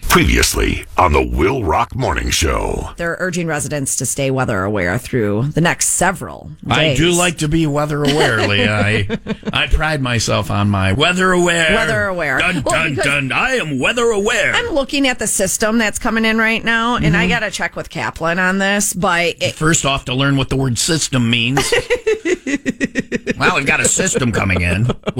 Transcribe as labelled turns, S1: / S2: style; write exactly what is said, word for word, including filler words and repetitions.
S1: Previously on the Will Rock Morning Show.
S2: They're urging residents to stay weather aware through the next several days.
S3: I do like to be weather aware, Leah. I, I pride myself on my weather aware.
S2: Weather aware.
S3: Dun,
S2: Well,
S3: dun,
S2: because
S3: dun. I am weather aware.
S2: I'm looking at the system that's coming in right now, and I got to check with Kaplan on this. But it,
S3: First off, to learn what the word system means. Well, we've got a system coming in.